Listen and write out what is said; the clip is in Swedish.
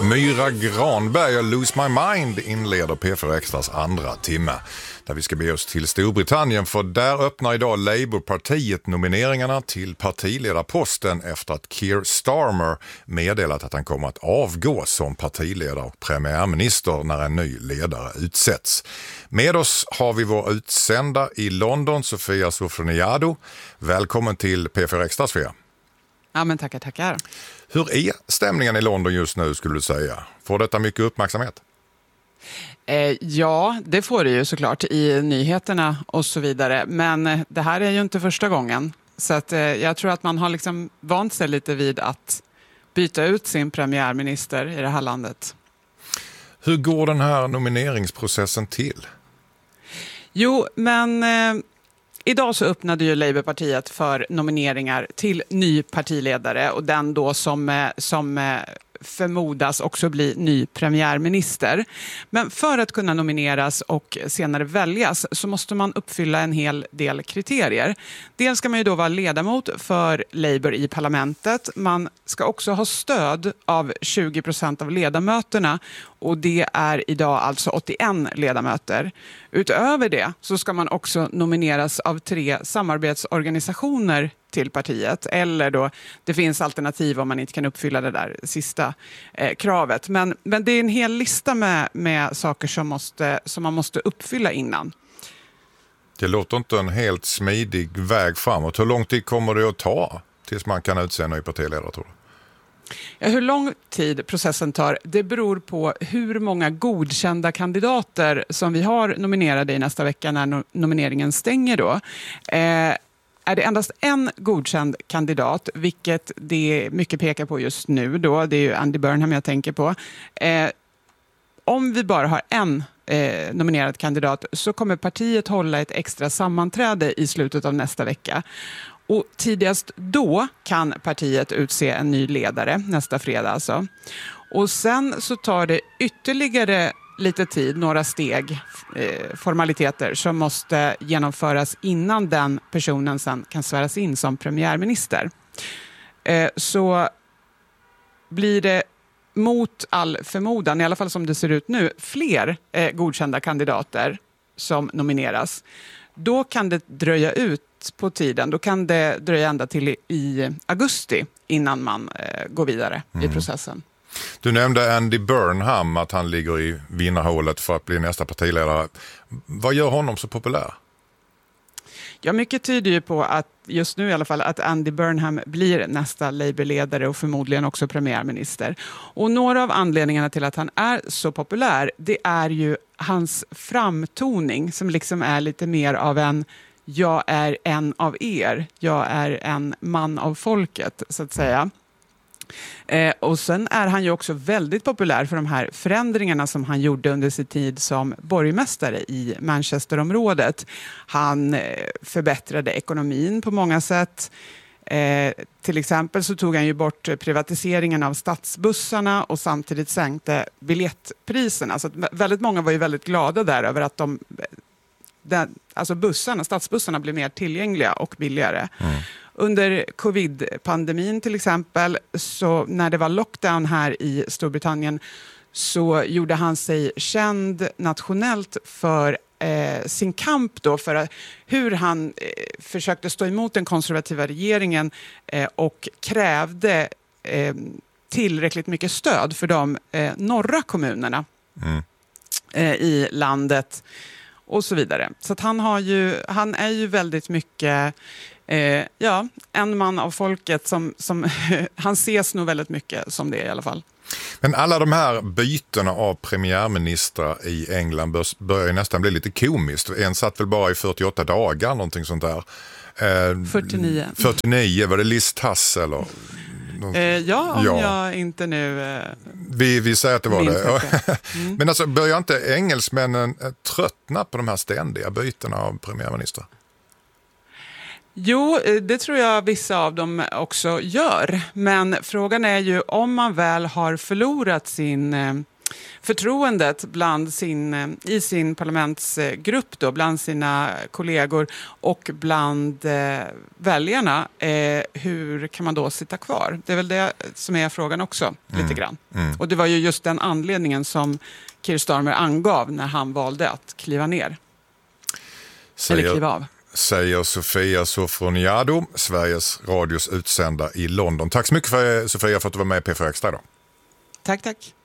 Myra Granberg och Lose My Mind inleder P4 Extras andra timme. Där vi ska be oss till Storbritannien, för där öppnar idag Labourpartiet nomineringarna till partiledarposten efter att Keir Starmer meddelat att han kommer att avgå som partiledare och premiärminister när en ny ledare utsätts. Med oss har vi vår utsända i London, Sofia Sofroniado. Välkommen till P4 Extra, Sofia. Ja, men tackar. Hur är stämningen i London just nu, skulle du säga? Får detta mycket uppmärksamhet? Ja, det får det ju såklart i nyheterna och så vidare. Men det här är ju inte första gången. Så att, jag tror att man har liksom vant sig lite vid att byta ut sin premiärminister i det här landet. Hur går den här nomineringsprocessen till? Jo, men idag så öppnade ju Labourpartiet för nomineringar till ny partiledare och den då som förmodas också bli ny premiärminister. Men för att kunna nomineras och senare väljas så måste man uppfylla en hel del kriterier. Dels ska man ju då vara ledamot för Labour i parlamentet. Man ska också ha stöd av 20% av ledamöterna och det är idag alltså 81 ledamöter. Utöver det så ska man också nomineras av 3 samarbetsorganisationer till partiet, eller då det finns alternativ om man inte kan uppfylla det där sista kravet. Men det är en hel lista med saker som man måste uppfylla innan. Det låter inte en helt smidig väg framåt. Hur lång tid kommer det att ta tills man kan utse en ny partiledare, tror du? Ja, hur lång tid processen tar, det beror på hur många godkända kandidater som vi har nominerade i nästa vecka när nomineringen stänger då. Är det endast en godkänd kandidat, vilket det mycket pekar på just nu då, det är ju Andy Burnham jag tänker på. Om vi bara har en nominerad kandidat så kommer partiet hålla ett extra sammanträde i slutet av nästa vecka. Och tidigast då kan partiet utse en ny ledare nästa fredag alltså. Och sen så tar det ytterligare lite tid, några steg, formaliteter som måste genomföras innan den personen sen kan sväras in som premiärminister. Så blir det mot all förmodan, i alla fall som det ser ut nu, fler godkända kandidater som nomineras, då kan det dröja ut på tiden. Då kan det dröja ända till i augusti innan man går vidare i processen. Du nämnde Andy Burnham, att han ligger i vinnarhålet för att bli nästa partiledare. Vad gör honom så populär? Ja, mycket tyder ju på att just nu i alla fall att Andy Burnham blir nästa Labour-ledare och förmodligen också premiärminister. Och några av anledningarna till att han är så populär, det är ju hans framtoning som liksom är lite mer av en jag är en av er, jag är en man av folket så att säga. Och sen är han ju också väldigt populär för de här förändringarna som han gjorde under sin tid som borgmästare i Manchesterområdet. Han förbättrade ekonomin på många sätt. Till exempel så tog han ju bort privatiseringen av stadsbussarna och samtidigt sänkte biljettpriserna. Så att väldigt många var ju väldigt glada där över att stadsbussarna blev mer tillgängliga och billigare. Under covid-pandemin till exempel, så när det var lockdown här i Storbritannien så gjorde han sig känd nationellt för sin kamp då för hur han försökte stå emot den konservativa regeringen och krävde tillräckligt mycket stöd för de norra kommunerna i landet och så vidare. Så att han är ju väldigt mycket en man av folket som han ses nog väldigt mycket som det i alla fall. Men alla de här bytena av premiärministrar i England börjar ju nästan bli lite komiskt. En satt väl bara i 48 dagar, någonting sånt där. 49. 49, var det Liz Truss eller? Jag inte nu... Vi säger att det var det. Men alltså, börjar inte engelsmännen tröttna på de här ständiga bytena av premiärministrar? Jo, det tror jag vissa av dem också gör. Men frågan är ju om man väl har förlorat sin förtroendet i sin parlamentsgrupp då, bland sina kollegor och bland väljarna, hur kan man då sitta kvar? Det är väl det som är frågan också, lite grann. Och det var ju just den anledningen som Keir Starmer angav när han valde att kliva ner. Eller kliva av. Säger Sofia Sofroniado, Sveriges Radios utsända i London. Tack så mycket Sofia för att du var med i P4 Extra idag. Tack.